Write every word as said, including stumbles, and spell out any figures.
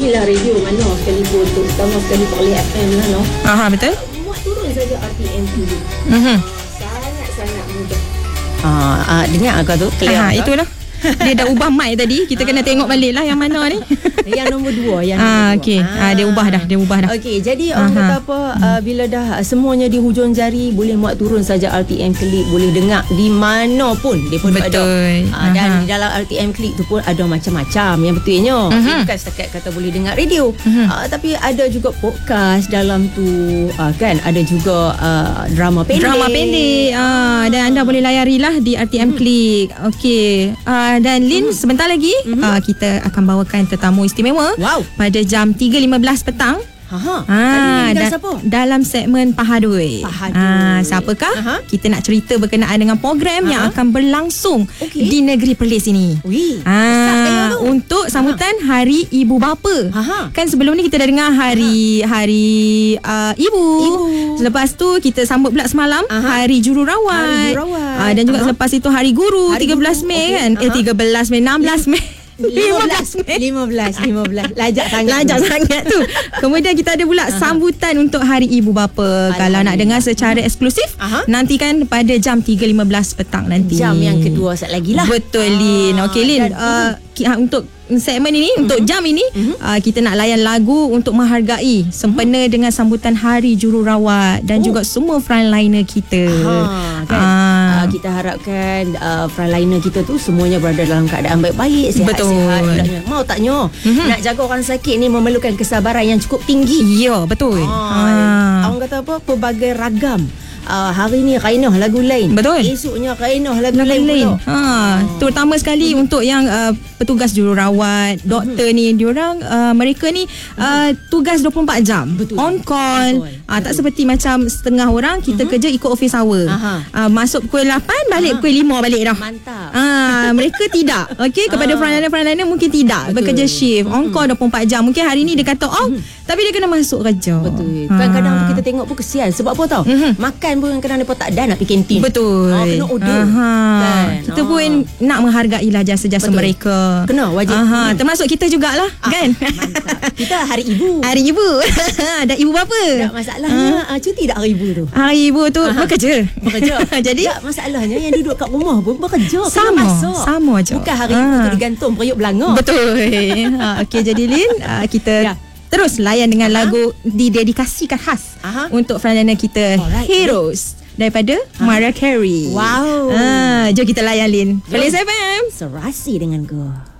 Mestilah radio mana sekalipun tu, terutama sekali tak boleh F M lah, no. Aha, betul. Muat turun saja R T M dulu. Mhm. Sangat-sangat mudah. Ah, ah, dengar kau tu? Ha, itulah. Dia dah ubah mic tadi. Kita kena tengok balik lah yang mana ni. Yang nombor dua. Yang Ah, nombor okey. dua. Ah, dia ubah dah, dia ubah dah. Okey, jadi orang Aha. kata apa, uh, bila dah semuanya di hujung jari, boleh muat turun saja R T M Klik, boleh dengar di mana pun dia pun ada. Betul. Uh, dan Aha. di dalam R T M Klik tu pun ada macam-macam yang betulnya. Mhm. Okay, bukan setakat kata boleh dengar radio. Mhm. Uh, tapi ada juga podcast dalam tu, uh, kan? Ada juga uh, drama pendek. Drama pendek. Ah, dan anda boleh layarilah di R T M Klik. Okey. Ah, dan Lin, sebentar lagi Mhm. ah, kita akan bawakan tetamu istimewa. Wow. Pada jam tiga lima belas petang. Ha. Ah, Tadi da- siapa? dalam segmen Pahadui. Pahadui. Ah, siapakah? Aha. Kita nak cerita berkenaan dengan program Aha. yang akan berlangsung Okey. di negeri Perlis ini. Wih. besar tengok Ah, tu. untuk sambutan Hari Ibu Bapa. Aha. Kan sebelum ni kita dah dengar hari Aha. hari uh, ibu. Ibu. Selepas tu kita sambut pula semalam Aha. Hari Jururawat. Hari Jururawat. Ah, dan juga Aha. selepas itu Hari Guru Hari tiga belas Guru. Mei Okey. kan. Eh Aha. tiga belas Mei, enam belas Mei. lima belas lima belas lima belas Lajak sangat. Lajak sangat tu. Kemudian kita ada pula sambutan untuk Hari Ibu Bapa. Kalau nak dengar secara eksklusif, Aha. nantikan pada jam tiga lima belas petang nanti. Jam yang kedua sat lagi lah. Betul, Lin. Okey, Lin. dan- Uh, ki- ha, untuk segmen ini, mm-hmm. untuk jam ini, mm-hmm. uh, kita nak layan lagu untuk menghargai sempena mm-hmm. dengan sambutan Hari Jururawat dan Oh. juga semua frontliner kita. Ha, kan? Ah. Uh, kita harapkan uh, frontliner kita tu semuanya berada dalam keadaan baik-baik, Betul. sihat-sihat. Budaknya. Mau taknya, Mhm. nak jaga orang sakit ni memerlukan kesabaran yang cukup tinggi. Ya, betul. Ah, Ah. Orang kata apa? Pelbagai ragam. Uh, hari ni Rainah lagu lain. Betul. Esoknya Rainah lagu lain Lain-lain. pula. Ha, terutama sekali hmm. untuk yang uh, petugas jururawat, doktor hmm. ni, diorang uh, mereka ni uh, tugas dua puluh empat jam. Betul. On call. Betul. Ah, tak seperti macam setengah orang kita hmm. kerja ikut office hour. Aha. Uh, masuk pukul lapan, balik Aha. pukul lima balik dah. Mantap. Ah, mereka tidak. Okey, kepada Ah. frontliner-frontliner mungkin tidak. Betul. Bekerja shift, on call dua puluh empat jam. Mungkin hari ni dia kata off, tapi dia kena masuk kerja. Betul. Ah. Kadang-kadang tu kita tengok pun kesian. Sebab apa tau? Mhm. Makan pun kadang-kadang mereka tak ada nak pergi kantin. Betul. Ah, kena order. Aha. Kan? Kita Ah. pun nak menghargailah jasa-jasa Betul. mereka. Kena, wajib. Aha. Hmm. Termasuk kita jugalah, Ah, kan? Mantap. Kita hari ibu. Hari ibu. Dan ibu bapa. Tak masalahnya uh. cuti tak hari ibu tu? Hari ibu tu Aha. bekerja. Bekerja. Jadi tak, masalahnya yang duduk kat rumah pun bekerja. Kena Sama, masak. sama je. Bukan hari ibu Ah. tu digantung periuk belanga. betul. ha, okey, jadi Lin, uh, kita Ya. terus layan dengan lagu didedikasikan khas Aha. untuk frontliner kita, Alright. Heroes daripada Mariah Carey. Wow. Ah, jom kita layan, Lin. Perlis F M. Serasi dengan go.